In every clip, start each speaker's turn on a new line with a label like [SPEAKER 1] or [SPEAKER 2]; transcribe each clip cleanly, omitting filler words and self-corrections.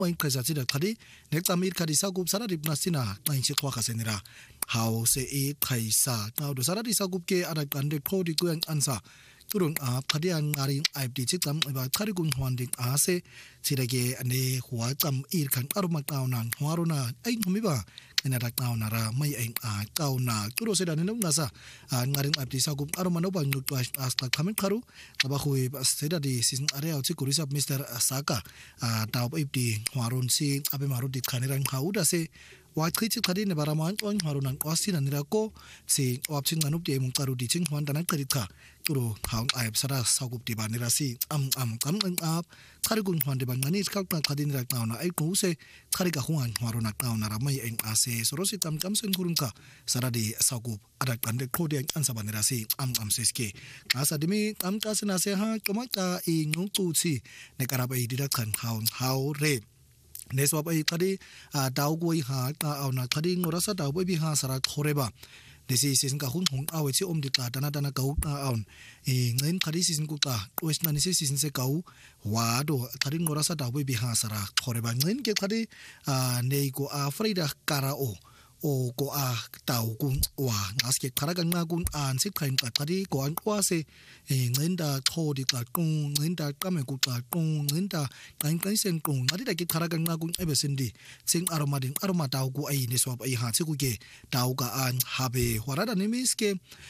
[SPEAKER 1] oin khasa da khadi next amir khadi sagup sara dipnasina ngain chi khwa khasenira how se e khaisa now do sara di sagup ke ada kande khodi ku ang ansa turun a khadi ang ari ip ti chikam ba khari kun hwan dik a se chirage ane huwa cham ir khan aruma kauna hwaruna ai humi ba ina da kauna ra mai ai a kauna turo se da ne na sa ngaring ip ti sagup aruma no ba nyuk as ta khamen kharu aba khui se da di season are out chi kurisap Mr. Saka taw ip ti hwarun si abe maru dik khanirang hauda se wa khichi khadi ne baraman on harunan osina nirako si option anup te mung karu di ching hwan tanak kari kha turo haung aib sara sagup ti banira si kam ap khari gun hwan de bangani khak na khadi nirak nauna ai ku se khari ka huan haruna nauna ra mai eng ase sorosi tam sen kurun ka sara di sagup adak pande khodi ang ansa banira si seske asa dimi ka sina se ha kama ka e ngong tu si ne karaba i didak khan haung re neswap ai khadi daw goi ha ta auna khadi ngorasa daw bi ha sara khoreba desi season ka hun hong awe chi om di ta dana kau ta aun e ngain khadi season ku ta west na ni season se kau wa do khadi ngorasa daw bi ha sara khoreba ngain ke khadi nei ko a frida kara o ko a taw kun wa ngaske kharagan na kun an sik khain ka khadi ko an kwa se ngain da thodi ka kun ngain da kame ku ta kun ngain da kain sen kun adi da ki kharagan na kun ebe sendi sing aroma taw ku ai ne swap ai ha chi ku ke taw ka an habe horada ne miske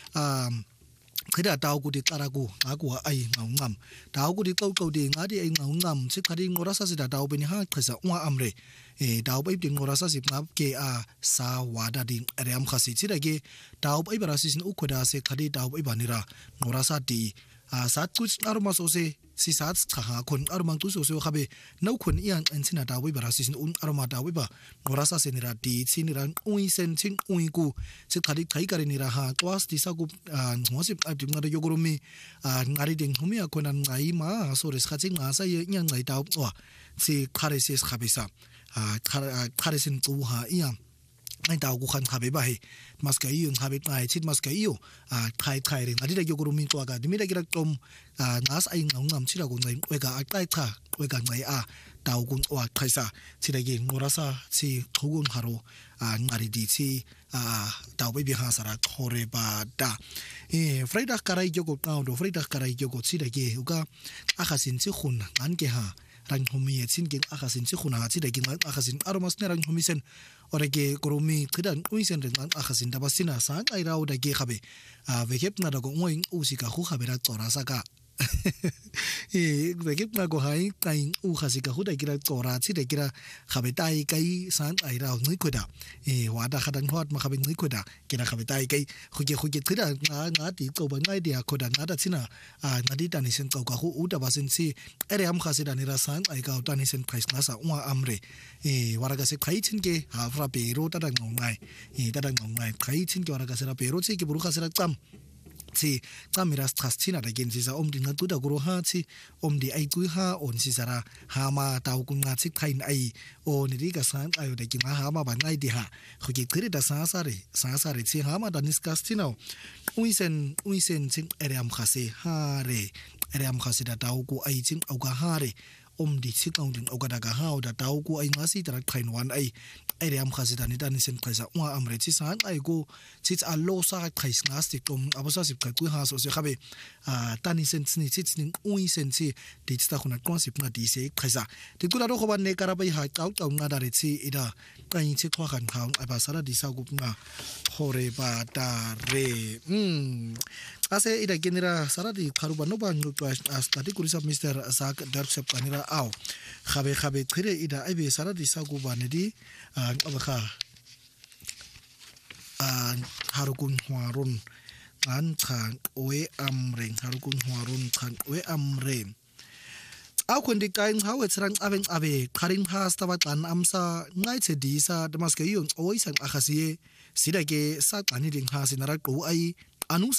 [SPEAKER 1] khida taw ku di karagu aku ai ngam taw ku di kau di ngadi ai ngam sik khadi ngorasa se da taw be ni ha khasa wa amre daw bai ding ngorasa sip ngap ke a sa wada ding aram khasi chirage daw bai barasin ukhoda se khadi daw bai banira ngorasa di sat kuch arma so se si sat kha khon armang tu so khabe nau khon yang anchina daw bai barasin arma daw bai ba ngorasa se nira di chinirang ui sen ching ui ku se khadi khai kare nira ha twas di sa gu ngosip abdi ngada yogoromi ngari ding humi a khonan ngai ma so res khaching ma sa ye nyang ngai daw wa si khare se khabisa kharesin tu ha iya ai daw ku khan khabe ba he maska yung habe ngai chit maska iyo thai ring adi da yoguru min to ga dimi da girak tom nas ai ngam chira gu ngai we ga tai tha we ga ngai daw gun wa khaisa chira gi ngorasa si thogun haro ngari di chi daw be ha sara khore ba da freida karai jogo taw do freida karai jogo chira gi uga akhasin chi khun an ke ha rang homi chin king akhasin chi khuna chi dagin akhasin aromas ne rang homi sen orege koromi khidan uisen rang akhasin da basina sang ai rau da ge khabe vekep na da go ngoing usika khu khabe ra chora saka vekep na go hai kai u khasika khu da gira chora chi da gira khabe tai kai sang ai rau ngui khoda wada khadan hot ma khabe ngui khoda kira khabe tai kai khuge khida nga ti ko ba ngai dia khoda nga da china ngadi ta ni sen ko ka khu u da basin si ere am khase da ni ra sang ai ka ta ni sen price na sa wa amre wara ga se khai chin ke ha fra pe ro ta da ngai ta da ngai khai chin ke wara ga se ra pe ro chi ke buru khase ra tam si kamiras thas china da gen si sa om ding tu da guru ha chi om di ai ku ha on si sara ha ma taw ku nga chi thain ai o ni ri ga san ayo da ki ma ha ma ban ai di ha khu ki khri da sa sa re chi ha ma da discuss chino uisen ching eram khase ha re eram khase da taw ku ai ching au ga ha re om di chi kaung ding ogada ga ha da taw ku ai nga si tra thain wan ai area am khasi dani dani sen khaisa wa amre chi san ai go chi a lo sa khais nga stik tom abasa sip ku ha so se khabe tani sen ni chi ning ui sen chi di sta khuna concept na di se khaisa ti tu la ro khoban ne kara bai ha kaw nga da re chi ida kai chi khwa khan khaung aba sara di sa gu nga hore ba ta re ase ida genera sara di kharu ba no ba ngu asta di kurisa Mr. Zak dark sep kanira aw khabe khire ida ai be sara di sa gu ba ne di abakha harukun hwarun an khan we amreng harukun hwarun khan we amrem akon di kain hawe tsrang abeng abe kharing has tabat an amsa ngai che di sa damaske yung oi sang akhasie sidage sa ani ding ha sinara ko ai anu